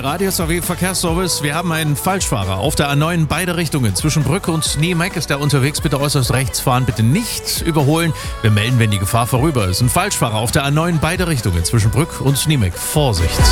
Der Radius AW Verkehrsservice. Wir haben einen Falschfahrer auf der A9 in beide Richtungen. Zwischen Brücke und Niemek ist er unterwegs. Bitte äußerst rechts fahren, bitte nicht überholen. Wir melden, wenn die Gefahr vorüber ist. Ein Falschfahrer auf der A9 in beide Richtungen. Zwischen Brücke und Niemek. Vorsicht!